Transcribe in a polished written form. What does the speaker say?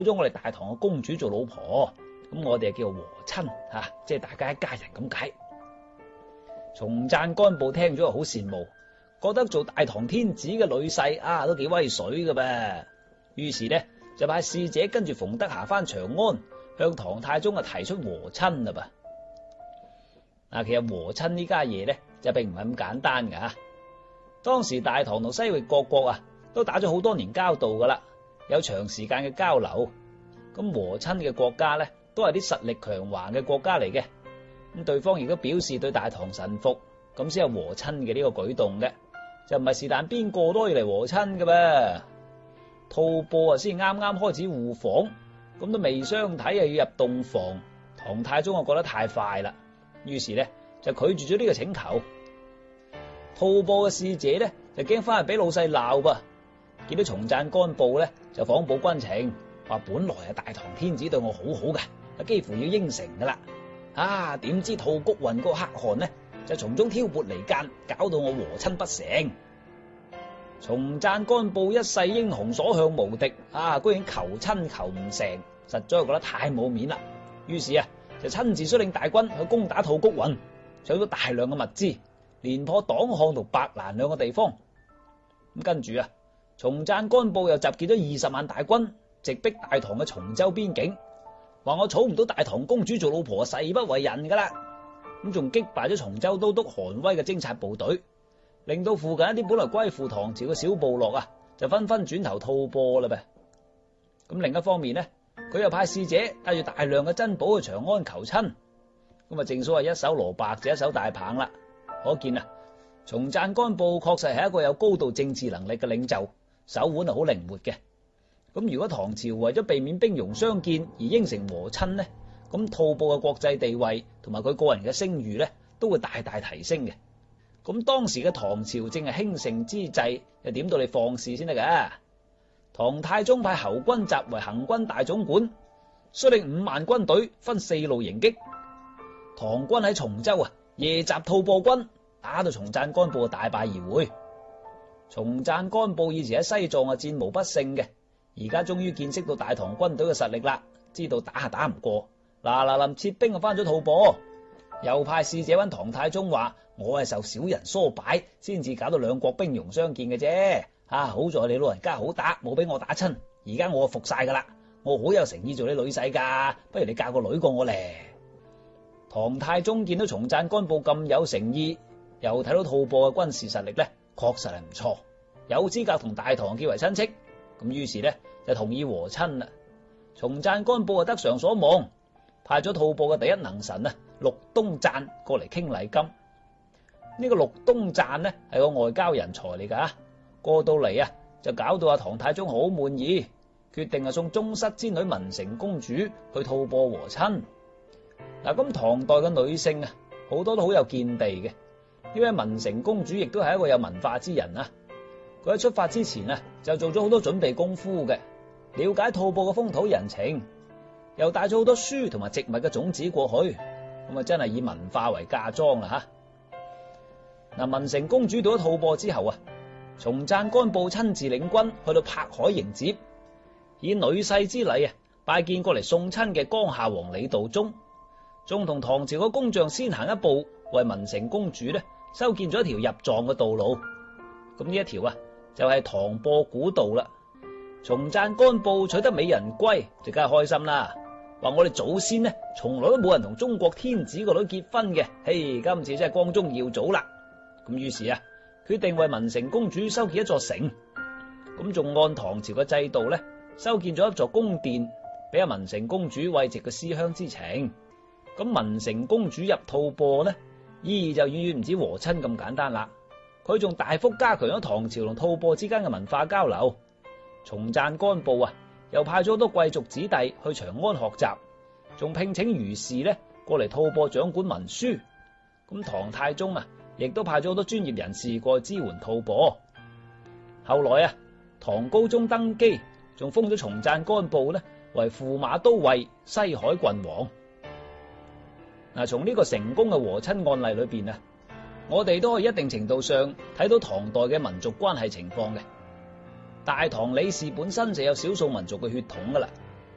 咗我哋大唐嘅公主做老婆，咁我哋就叫和親即係大家一家人咁解。松贊干布聽咗好羨慕，覺得做大唐天子嘅女婿都幾威水㗎噃。於是呢，就派使者跟住馮德霞翻長安，向唐太宗提出和親啦噃。其實和親呢家嘢呢，就並唔係咁簡單噶。當時大唐同西域各國都打咗好多年交道噶啦，有長時間嘅交流。咁和親嘅國家呢，都係啲實力強橫嘅國家嚟嘅。咁對方亦都表示對大唐臣服，咁先有和親嘅呢個舉動嘅，就唔係是但邊個都要嚟和親嘅噃。吐蕃先啱啱開始互訪，咁都未相睇要入洞房，唐太宗覺得太快啦，於是呢，就拒絕咗呢個請求。吐蕃嘅使者呢，就驚翻去俾老細鬧噃，見到松贊干布呢，就訪報軍情，話本來大唐天子對我好好嘅，幾乎要應承噶啦，點知吐谷渾嗰個可汗呢，就從中挑撥離間，搞到我和親不成。松贊干布一世英雄所向無敵，居然求親求唔成，實在覺得太冇面啦。於是就親自率領大軍去攻打吐谷渾，搶咗大量嘅物資，連破黨項同白蘭兩個地方。咁跟住松贊干布又集結咗20萬大軍，直逼大唐嘅松州邊境，話我娶唔到大唐公主做老婆，誓不為人噶啦。咁仲擊敗咗松州都督韓威嘅偵察部隊，令到附近一啲本來歸附唐朝嘅小部落就紛紛轉投吐蕃啦噃。咁另一方面呢，佢又派使者帶住大量嘅珍寶去長安求親。咁正所謂一手蘿蔔就一手大棒啦。可見松贊干布確實係一個有高度政治能力嘅領袖，手腕好靈活嘅。咁如果唐朝為咗避免兵戎相見而應承和親呢，咁吐蕃嘅國際地位同埋佢個人嘅聲譽呢，都會大大提升嘅。咁當時嘅唐朝正係興盛之際，又點到你放肆先得噶？唐太宗派侯君集為行軍大總管，率領5萬軍隊分4路迎擊。唐軍喺松州夜襲吐蕃軍，打到松贊干布大敗而回。松贊干布以前喺西藏戰無不勝嘅，而家終於見識到大唐軍隊嘅實力啦，知道打唔過，嗱臨撤兵翻咗吐蕃，又派使者揾唐太宗話：我係受小人唆擺，先至搞到兩國兵戎相見嘅啫。好在你老人家好打，冇俾我打親，而家我服晒噶啦，我好有誠意做你女婿噶，不如你嫁個女過我咧。唐太宗見到松贊干布咁有誠意，又睇到吐蕃嘅軍事實力呢，確實係唔錯，有資格同大唐結為親戚，咁於是呢，就同意和親啦。松贊干布得償所望，派咗吐蕃嘅第一能臣祿東贊過嚟傾禮金。呢個祿東贊呢，係個外交人才嚟噶，過到嚟就搞到唐太宗好滿意，決定送宗室之女文成公主去吐蕃和親。咁唐代嘅女性好多都好有見地嘅，因為文成公主亦都係一個有文化之人佢喺出發之前就做咗好多準備功夫嘅，了解吐蕃嘅風土人情，又帶咗好多書同埋植物嘅種子過去，咁真係以文化為嫁妝啦吓。文成公主到咗吐蕃之後松贊干布親自領軍去到柏海迎接，以女婿之禮拜見過嚟送親嘅江夏王李道宗，仲同唐朝嘅工匠先行一步，為文成公主修建咗一條入藏嘅道路。咁呢一條就係唐蕃古道啦。松贊干布取得美人歸，就梗係開心啦，話我哋祖先從來都冇人同中國天子個女結婚嘅，嘿，今次真係光宗耀祖啦。咁於是決定為文成公主修建一座城，咁仲按唐朝嘅制度修建咗一座宮殿，俾文成公主慰藉個思鄉之情。咁文成公主入吐蕃意義就遠遠唔止和親咁簡單啦，佢仲大幅加強咗唐朝同吐蕃之間嘅文化交流。松贊干布又派咗好多貴族子弟去長安學習，仲聘請儒士過嚟吐蕃掌管文書。咁唐太宗亦都派咗好多專業人士過去支援吐蕃。後來唐高宗登基，仲封咗松贊干布為駙馬都尉、西海郡王。從呢個成功嘅和親案例裏邊我哋都可以一定程度上睇到唐代嘅民族關係情況嘅。大唐李氏本身就有少數民族嘅血統噶啦，